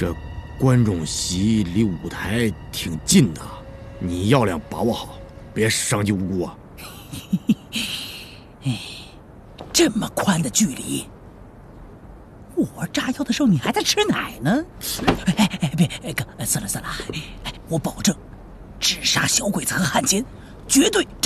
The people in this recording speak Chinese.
这观众席离舞台挺近的，你药量把握好，别伤及无辜啊。 这么宽的距离，我炸药的时候你还在吃奶呢。别，哥，算了，我保证，只杀小鬼子和汉奸，绝对